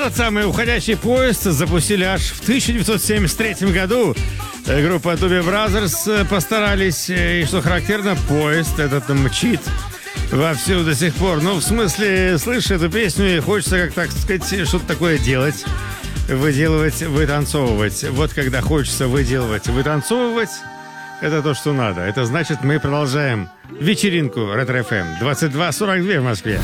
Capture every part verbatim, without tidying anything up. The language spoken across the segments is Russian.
Этот самый уходящий поезд запустили аж в тысяча девятьсот семьдесят третьем году. Группа Doobie Brothers постарались, и что характерно, поезд этот мчит вовсю до сих пор. Ну, в смысле, слышишь эту песню, и хочется, как так сказать, что-то такое делать. Выделывать, вытанцовывать. Вот когда хочется выделывать, вытанцовывать, это то, что надо. Это значит, мы продолжаем вечеринку Ретро-эф эм. двадцать два сорок два в Москве.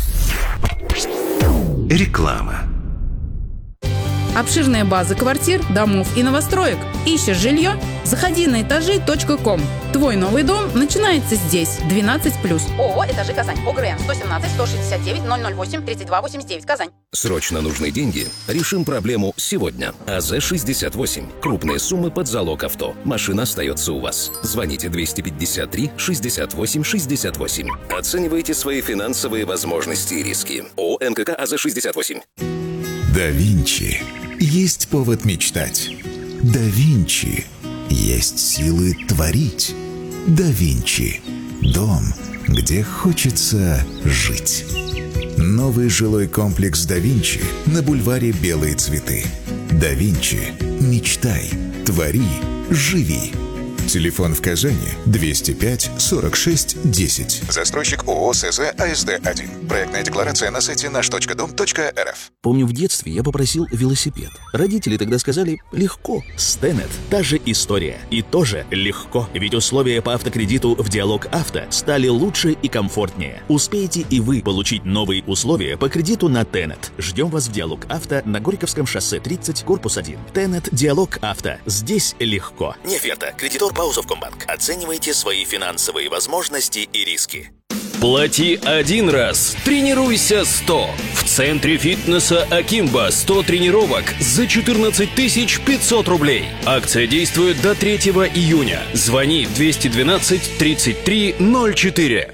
Реклама. Обширная база квартир, домов и новостроек. Ищешь жилье? Заходи на этажи точка ком. Твой новый дом начинается здесь. двенадцать плюс. ООО «Этажи Казань». ОГРН сто семнадцать сто шестьдесят девять ноль ноль восемь тридцать два восемьдесят девять. Казань. Срочно нужны деньги? Решим проблему сегодня. АЗ шестьдесят восемь. Крупные суммы под залог авто. Машина остается у вас. Звоните двести пятьдесят три шестьдесят восемь шестьдесят восемь. Оценивайте свои финансовые возможности и риски. ООО «НКК АЗ шестьдесят восемь». Да Винчи. Есть повод мечтать. Да Винчи. Есть силы творить. Да Винчи. Дом, где хочется жить. Новый жилой комплекс Да Винчи на бульваре Белые цветы. Да Винчи. Мечтай. Твори. Живи. Телефон в Казани двести пять сорок шесть десять. Застройщик ООО СЗ АСД один. Проектная декларация на сайте наш точка дом точка эр эф. Помню, в детстве я попросил велосипед. Родители тогда сказали: легко. С Тенет та же история. И тоже легко. Ведь условия по автокредиту в Диалог Авто стали лучше и комфортнее. Успеете и вы получить новые условия по кредиту на Тенет. Ждем вас в Диалог Авто на Горьковском шоссе тридцать, корпус один. Тенет Диалог Авто. Здесь легко. Неферта. Кредитор по Совкомбанк. Оценивайте свои финансовые возможности и риски. Плати один раз, тренируйся сто. В центре фитнеса Акимбо сто тренировок за четырнадцать тысяч пятьсот рублей. Акция действует до третьего июня. Звони двести двенадцать тридцать три ноль четыре.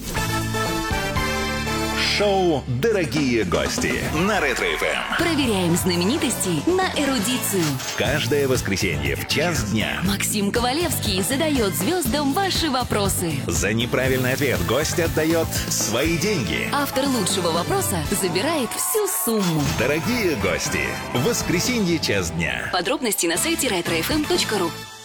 Шоу «Дорогие гости» на Ретро-эф эм. Проверяем знаменитостей на эрудицию. Каждое воскресенье в час дня Максим Ковалевский задает звездам ваши вопросы. за неправильный ответ гость отдает свои деньги. Автор лучшего вопроса забирает всю сумму. Дорогие гости, в воскресенье час дня. Подробности на сайте ретро эф эм точка ру.